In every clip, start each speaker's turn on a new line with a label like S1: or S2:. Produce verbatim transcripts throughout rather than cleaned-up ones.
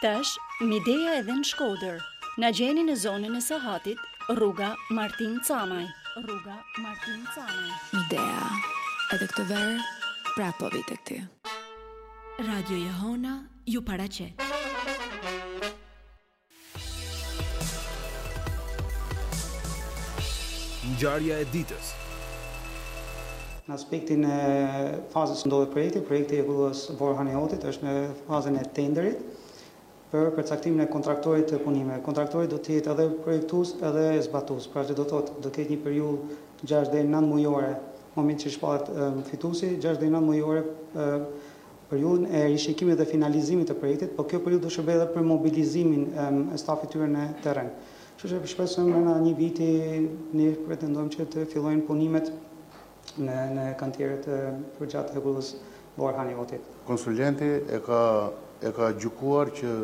S1: Tash, Mideja edhe në Shkodër. Na gjeni në zonën e Sahatit, rruga Martin Camaj. Rruga Martin Camaj.
S2: Midea, edhe këtë verë, prapo vit e këty.
S1: Radio Jehona ju paraqet.
S3: Ngjarja e ditës.
S4: Në aspektin e fazës ndodhet projekti, projekti i rrugës Vorhani-Hotit është në fazën e tenderit për përcaktimin e kontraktorit të punimeve. Kontraktori do të jetë edhe projektues edhe zbatues, pra që do thotë do ketë një periudhë gjashtë deri në nëntë mujore, moment që shpallet fituesi, gjashtë deri në nëntë mujore periudhën e rishikimit dhe finalizimit të projektit, por kjo periudhë do shërbejë edhe për mobilizimin e stafit tyre në terren. Kështu që shpresojmë në një viti ne pretendojmë që të fillojnë punimet në në kantieret e përgjatë të rrugës Vorhani-Hotit.
S5: Konsulenti e ka e ka gjykuar që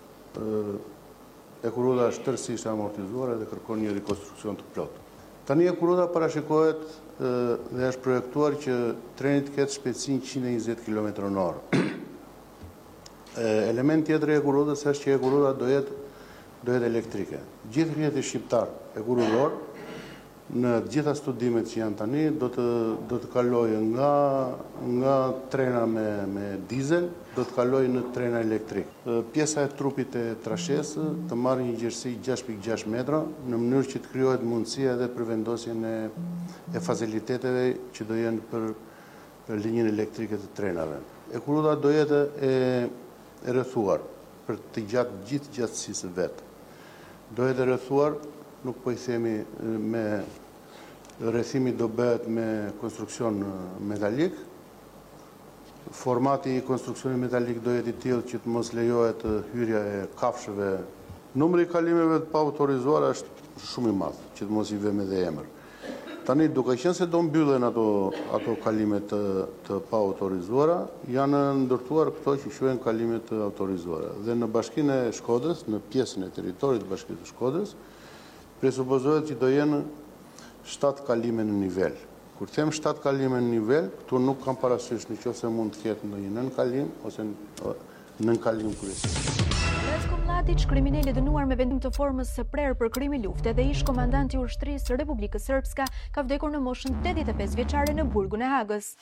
S5: e Ekuroda është tërësisht amortizuar dhe kërkon një rekonstruksion të plotë. Tani Ekuroda parashikohet dhe është projektuar që treni të ketë shpejtësinë njëqind e njëzet kilometra në orë. Element tjetër e Ekurodës është që Ekuroda do jetë do jetë elektrike. Gjithë rrjeti shqiptar ekurodor në gjitha studimet që janë tani do të do të kalojë nga nga trena me me dizel, do të kalojë në trena elektrik. Pjesa e trupit e trashesë të marrë një gjerësi gjashtë pikë gjashtë metra në mënyrë që të krijohet mundësia edhe për vendosjen e e faciliteteve që do jenë për, për linjën elektrike të trenave. Ekuroda do jetë e, e rrethuar për të gjatë gjithë gjatësisë së vet. Do jetë e rrethuar, nuk po i themi me rrethimi do bëhet me konstruksion metalik. Formati i konstruksionit metalik do jetë i tillë që të mos lejohet hyrja e kafshëve. Numri i kalimeve të pa autorizuara është shumë i madh, që të mos i vëmë edhe emër. Tani duke qenë se do mbyllen ato ato kalime të, të pa autorizuara, janë ndërtuar këto që quhen kalime të autorizuara. Dhe në Bashkinë e Shkodrës, në pjesën e territorit të Bashkisë së Shkodrës, presupozohet që do jenë shtatë kalime në nivel. Kur them shtatë kalime në nivel, këtu nuk kam parasysh në qoftë se mund të ketë ndonjë nën kalim ose nën kalim kryesor.
S6: Ratko Mladić, kriminal i dënuar me vendim të formës së prerë për krimi lufte dhe ish komandanti i ushtrisë së Republikës Srpska, ka vdekur në moshën tetëdhjetë e pesë vjeçare në burgun e Hagës.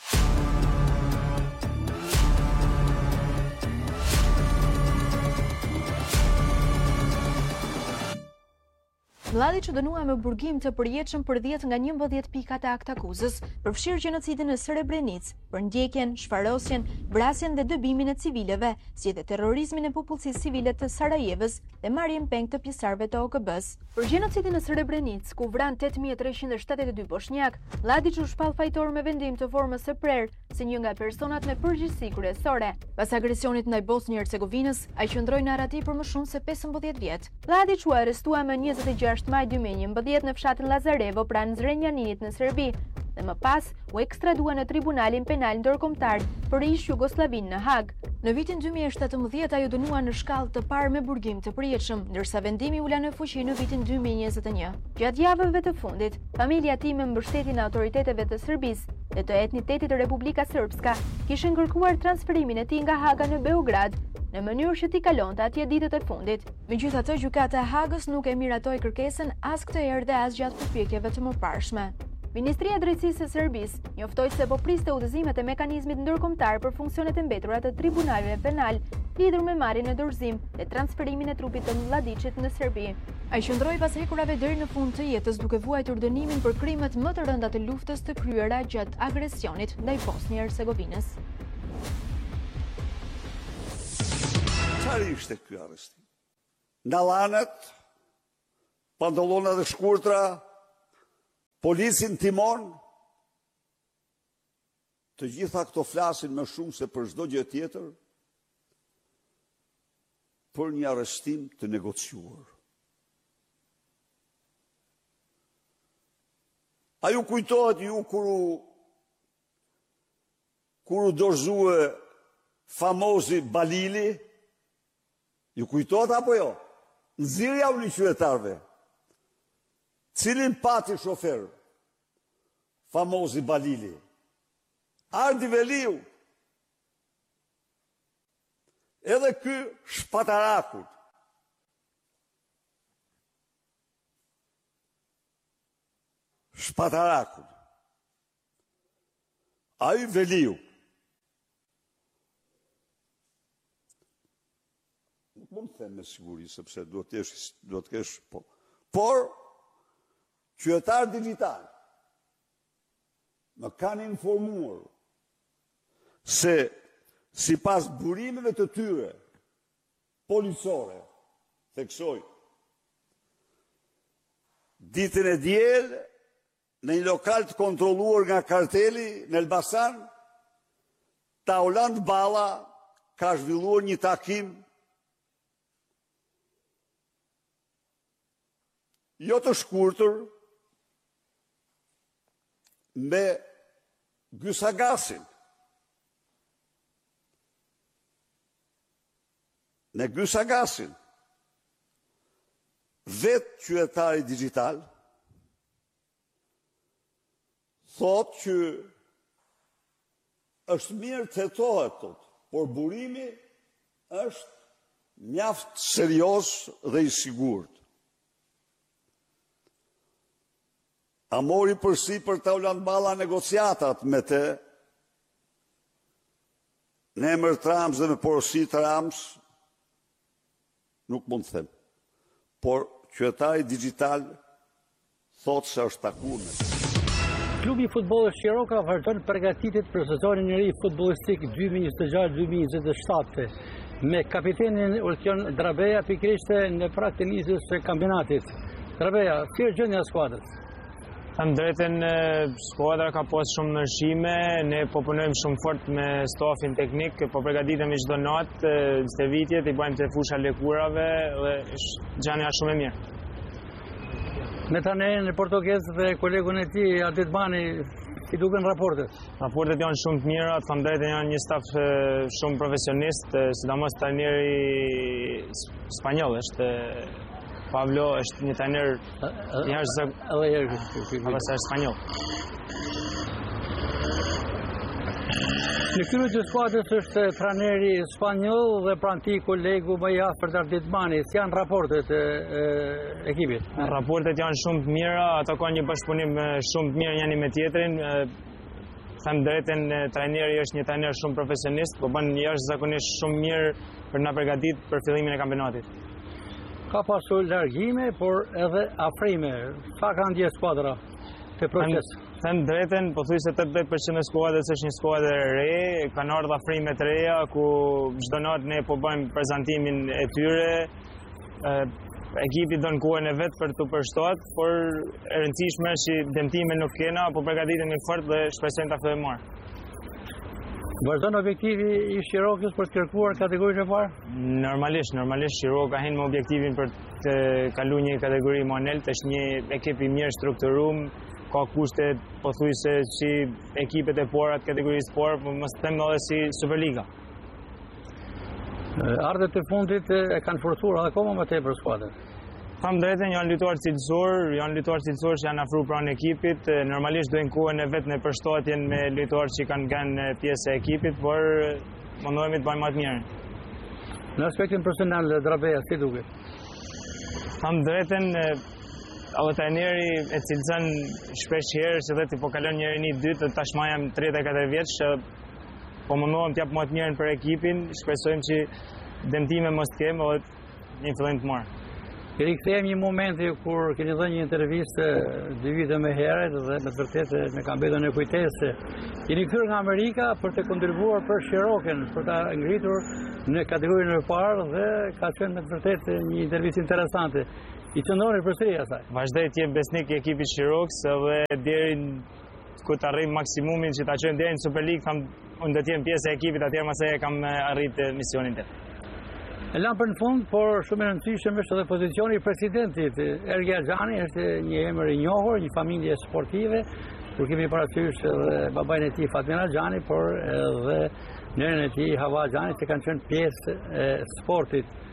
S6: Mladić u dënua me burgim të përjetshëm për dhjetë nga njëmbëdhjetë pikat e akt akuzës, përfshirë gjenocidin në Srebrenicë, për ndjekjen, shfarosjen, vrasjen dhe dëbimin e civileve, si edhe terrorizmin e popullsisë civile të Sarajevës dhe marrjen peng të pjesëtarëve të O K B-s. Për gjenocidin në Srebrenicë, ku vran tetë mijë e treqind e shtatëdhjetë e dy bosnjak, Mladić u shpall fajtor me vendim të formës së prerë, si një nga personat me përgjegjësi kryesore. Pas agresionit ndaj Bosnjë Hercegovinës, ai qëndroi në arati për më shumë se pesëmbëdhjetë vjet. Mladić u arrestua më njëzet e gjashtë maj dy mijë e njëmbëdhjetë në fshatin Lazarevo pranë Zrenjaninit në Serbi dhe më pas u ekstradua në Tribunalin Penal Ndërkombëtar për ish Jugosllavin në Hag. Në vitin dy mijë e shtatëmbëdhjetë ajo dënua në shkallë të parë me burgim të përjetshëm, ndërsa vendimi ula në fuqi në vitin dy mijë e njëzet e një. Gjatë javëve të fundit, familja e tij me mbështetjen e autoriteteve të Serbisë dhe të etnitetit të Republika Srpska kishin kërkuar transferimin e tij nga Haga në Beograd, në mënyrë që t'i kalonte atje ditët e fundit. Megjithatë, gjykata e Hagës nuk e miratoi kërkesën as këtë herë dhe as gjatë përpjekjeve të mëparshme. Ministria e Drejtësisë së Serbisë njoftoi se po priste udhëzimet e mekanizmit ndërkombëtar për funksionet e mbetura të tribunaleve penal lidhur me marrjen në dorëzim dhe transferimin e trupit të Mladićit në Serbi. Ai qëndroi pas hekurave deri në fund të jetës duke vuajtur dënimin për krimet më të rënda të luftës të kryera gjatë agresionit ndaj Bosnjë Hercegovinës.
S7: Çfarë ishte ky arrestim? Ndallanet, pantallona dhe shkurtra, policin timon, të gjitha këto flasin më shumë se për çdo gjë tjetër, për një arrestim të negociuar. A ju kujtohet ju kur u kur u dorëzue famozi Balili? Ju kujtohet apo jo? Nxirja u qytetarëve. Cilin pati shofer? Famozi Balili. Ardi Veliu. edhe ky Shpatarakut. Shpatarakut. Ai Veliu. Nuk mund të them me siguri, sepse do të kesh, do të kesh, po. Por, qytetar digital më kanë informuar se sipas burimeve të tyre policore, theksoj, ditën e diel në një lokal të kontrolluar nga karteli në Elbasan, Tauland Balla ka zhvilluar një takim jo të shkurtër me Gysagasin. Në Gysagasin, vetë qytetari digital, thot që është mirë të hetohet, thot, por burimi është mjaft serios dhe i sigurt. A mori përsi për Tauland Balla negociatat me te, në emër të Rams dhe me porosi të Rams, nuk mund të them. Por qytetari digital thot se është takuar me te.
S8: Klubi i futbollit Shiroka vazhdon përgatitet për sezonin e ri futbollistik dy mijë njëzet e gjashtë dy mijë njëzet e shtatë me kapitenin Ulqion Drabeja pikërisht në prag të nisjes së kampionatit. Drabeja, si është gjendja e skuadrës?
S9: Them drejtën, skuadra ka pas shumë ndryshime, ne po punojmë shumë fort me stafin teknik, po përgatitemi çdo natë, stëvitjet i bëjmë te fusha lëkurave dhe gjania shumë e mirë.
S8: Me tanerin e portugez dhe kolegun e tij Adetmani, si duken raportet?
S9: Raportet janë shumë të mira, të them drejtën janë një staf shumë profesionist, sidomos trajneri spanjoll është Pablo, është një trajner i jashtëzakonshëm, apo sa spanjoll.
S8: Në krye të skuadrës është trajneri spanjoll dhe pranë tij kolegu më i afërt Adetmani. Si janë raportet e ekipit?
S9: Raportet janë shumë të mira, ato kanë një bashkëpunim shumë të mirë njëri me tjetrin. Them drejtën, trajneri është një trajner shumë profesionist, po bën jashtëzakonisht shumë mirë për na përgatitur për fillimin e kampionatit.
S8: Ka pasur largime, por edhe afrime. Sa ka ndjer skuadra te proces?
S9: Them drejtën, po thuaj se tetëdhjetë përqind e skuadrës është një skuadër e re, kanë ardhur afrime të reja ku çdo natë ne po bëjmë prezantimin e tyre. Ekipi don kohën e vet për të përshtuar, por e rëndësishme është që dëmtime nuk kena, po përgatitemi fort dhe shpresojmë ta fillojmë marr.
S8: Vazhdon objektivi i Shirokës për të kërkuar kategorinë e parë?
S9: Normalisht, normalisht Shiroka hin me objektivin për të kaluar një kategori më lart, është një ekip i mirë strukturuar, ka kushte pothuajse si ekipet e para të kategorisë parë, por mos them edhe si Superliga.
S8: Ardhet e fundit e kanë forcuar akoma më tepër skuadrën.
S9: Tham drejtën, janë lojtarë cilësor, janë lojtarë cilësor që janë afruar pranë ekipit, normalisht dojnë kohën e vet në përshtatjen me lojtarë që kanë qenë pjesë e ekipit, por mundohemi të bëjmë më të mirën.
S8: Në aspektin personal, Drabeja, si duket?
S9: Tham drejtën, edhe trajneri e cilëson shpesh herë që vetë po kalon njëri një dytë, tashmë jam tridhjetë e katër vjeç, po mundohem të jap më të mirën për ekipin, shpresojmë që dëmtime mos të kemë edhe një fillim të mirë.
S8: I rikthehem një momenti kur keni dhënë një intervistë dy vite më herët dhe me të vërtetë me ka mbetur në kujtesë. Jeni kthyer nga Amerika për të kontribuar për Shirokën, për ta ngritur në kategorinë e parë dhe ka qenë me të vërtetë një intervistë interesante. I qëndroni përsëri asaj.
S9: Vazhdoj të jem besnik i ekipit Shirokës dhe deri ku të arrijm maksimumin që ta çojmë deri në Superligë, tham unë do të jem pjesë e ekipit atëherë më së kam arritë misionin tim.
S8: E lam për në fund, por shumë e rëndësishëm është edhe pozicioni i presidentit. Ergi Axhani është një emër i njohur, një familje sportive, kur kemi parasysh edhe babajnë e tij Fatmir Axhani, por edhe nënën e tij Hava Axhani, që kanë qenë pjesë e sportit.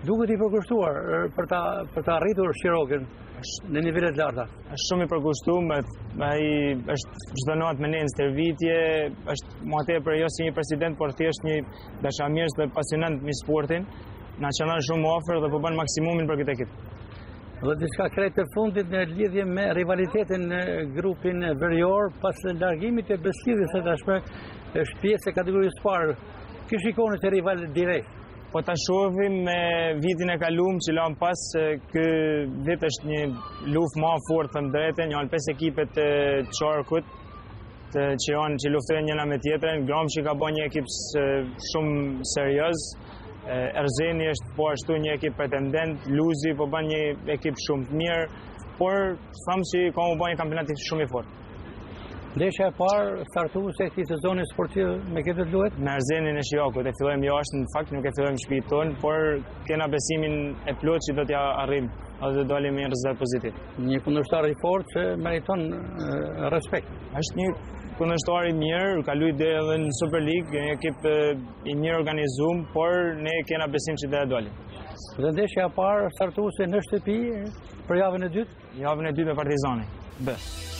S8: duket i përkushtuar për ta për ta arritur Shirokin në nivelet larta.
S9: Është shumë i përkushtuar, ai është çdo natë me ne në stërvitje, është më tepër jo si një president, por thjesht një dashamirës dhe pasionant me sportin. Na qënon shumë afër dhe po bën maksimumin për këtë ekip.
S8: Dhe diçka krejt të fundit në lidhje me rivalitetin në grupin verior pas largimit të Beslidhjes së tashme është pjesë e kategorisë parë. Kë shikoni të rival direkt?
S9: Po ta shohim me vitin e kaluar që lam pas, ky vit është një luftë më e fortë thënë drejtën, janë pesë ekipet të Çarkut të që janë që luftojnë njëra me tjetrën. Gramshi ka bën një ekip shumë serioz. Erzeni është po ashtu një ekip pretendent, Luzi po bën një ekip shumë të mirë, por them se ka u bën një kampionat shumë i fortë.
S8: Ndeshja e parë startuese e këtij sezoni sportiv me këtë luet
S9: me Erzenin e Shijakut. E fillojmë jashtë, në fakt nuk e fillojmë në shtëpinë tonë, por kena besimin e plotë që do t'ja arrijmë edhe do dalim me një rezultat pozitiv.
S8: Një kundërshtar i fortë që meriton respekt.
S9: Është një kundërshtar i mirë, ka luajtur edhe në Super League, një ekip i mirë organizuar, por ne kena besim që do dalim.
S8: Dhe ndeshja e parë startuese në shtëpi për javën e dytë,
S9: javën e dytë me Partizanin. B.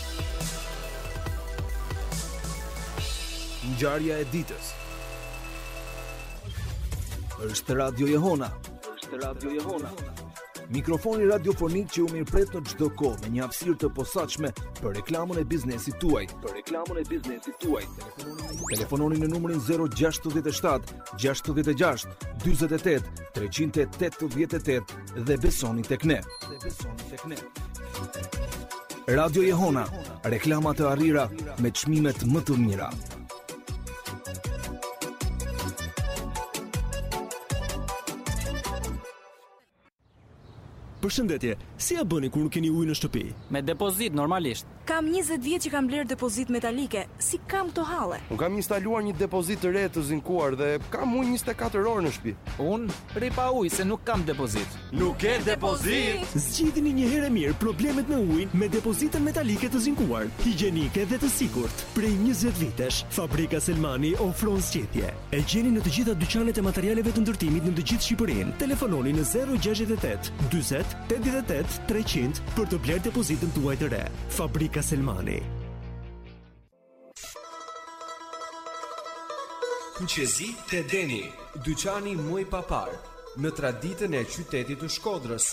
S3: Ngjarja e ditës. Është Radio Jehona. Është Radio Jehona. Mikrofoni radiofonik që u mirëpret në çdo kohë me një hapësirë të posaçme për reklamën e biznesit tuaj. Për reklamën e biznesit tuaj. Telefononi në numrin zero gjasht shtat gjasht gjasht dyzet e tetë treqind e tetëdhjetë e tetë dhe besoni tek ne. Dhe besoni tek ne. Radio Jehona, reklama të arrira me çmimet më të mira.
S10: Përshëndetje, si e bëni kur nuk keni ujë në shtëpi?
S11: Me depozit normalisht.
S12: Kam njëzet vjet që kam bler depozit metalike. Si kam këto halle?
S13: Unë kam instaluar një depozit të re të zinkuar dhe kam ujë njëzet e katër orë në shtëpi.
S11: Unë rri pa ujë se nuk kam depozit.
S10: Nuk ke depozit? Zgjidhni një herë mirë problemet me ujin me depozitën metalike të zinkuar, higjienike dhe të sigurt. Prej njëzet vitesh, Fabrika Selmani ofron zgjedhje. E gjeni në të gjitha dyqanet e materialeve të ndërtimit në të gjithë Shqipërinë. Telefononi në zero gjasht e tetë dyzet tetëdhjetë e tetë treqind për të bler depozitën tuaj të re. Fabrika Selmani.
S14: Kuqezi te Deni, dyqani muj papar, në traditën e qytetit të Shkodrës.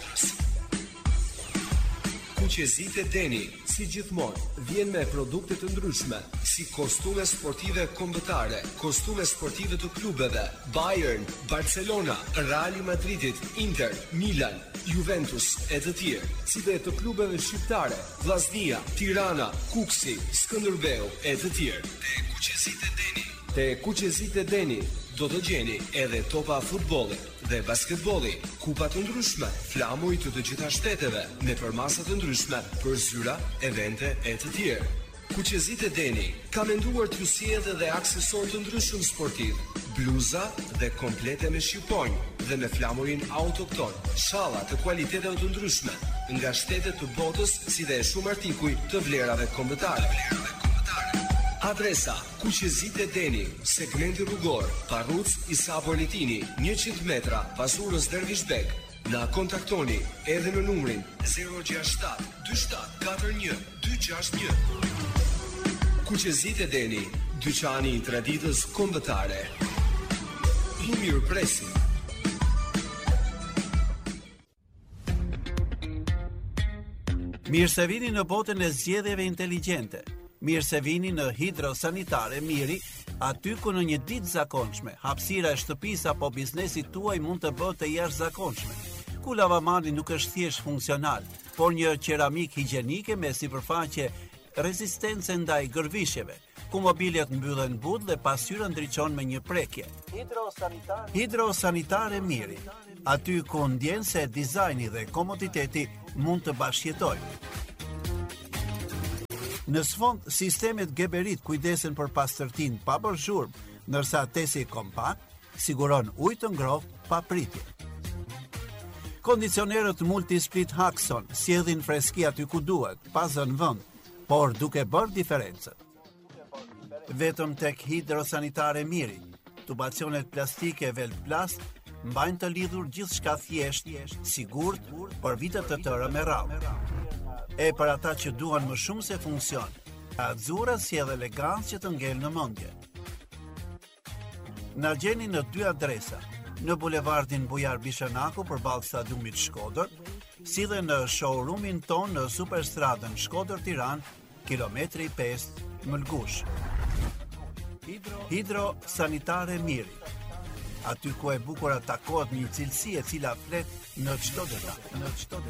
S14: Kuqezi te Deni, si gjithmonë, vjen me produkte të ndryshme, si kostume sportive kombëtare, kostume sportive të klubeve, Bayern, Barcelona, Real Madridit, Inter, Milan, Juventus e të tjerë, si dhe të klubeve shqiptare, Vllaznia, Tirana, Kuksi, Skënderbeu e të tjerë. Te Kuqezit e Deni. Te Kuqezit e Deni do të gjeni edhe topa futbolli dhe basketbolli, kupa të ndryshme, flamuj të të gjitha shteteve, me përmasa të ndryshme për zyra, evente e të tjerë. Kuqezit e Deni ka menduar t'ju sjellë dhe aksesor të ndryshëm sportiv, bluza dhe komplete me shqiponjë dhe me flamurin autokton, shalla të kualiteteve të ndryshme, nga shtetet të botës si dhe shumë artikuj të vlerave kombëtare. Adresa: Kuqezit e Deni, segmenti rrugor, Parruc Isa Politini, njëqind metra pas urës Dervishbek. Na kontaktoni edhe në numrin zero gjasht shtat dy shtat katër një dy gjasht një. Kuqezit e Deni, dyqani i traditës kombëtare. I mirëpresim.
S15: Mirë se vini në botën e zgjedhjeve inteligjente. Mirë se vini në Hidrosanitare Miri, aty ku në një ditë zakonshme, hapësira e shtëpisë apo biznesit tuaj mund të bëhet të jashtëzakonshme. Ku lavamani nuk është thjesht funksional, por një qeramik higjienike me sipërfaqe rezistence ndaj gërvishjeve, ku mobiljet mbyllen but dhe pasqyra ndriçon me një prekje. Hidrosanitare Hidrosanitare Miri, aty ku ndjen se dizajni dhe komoditeti mund të bashkëjetojnë. Në sfond, sistemet Geberit kujdesen për pastërtin pa bërë zhurmë, ndërsa tesi kompakt siguron ujë të ngrohtë pa pritje. Kondicionerët Multisplit Haxon sjellin freski aty ku duhet, pa zënë vend, por duke bërë diferencën. Vetëm tek Hidrosanitare Miri, tubacionet plastike Velplast mbajnë të lidhur gjithçka thjesht, sigurt, për vite të tëra me radhë. E për ata që duan më shumë se funksion, Azzurra sjell elegancë që të ngel në mendje. Na gjeni në dy adresa, në bulevardin Bujar Bishanaku përballë stadiumit Shkodër, si dhe në showroomin ton në Superstradën Shkodër Tiranë, kilometri pesë Mëlgush. Hidro Sanitare Miri. Aty ku e bukura takohet një cilësi e cila flet në çdo detaj, në çdo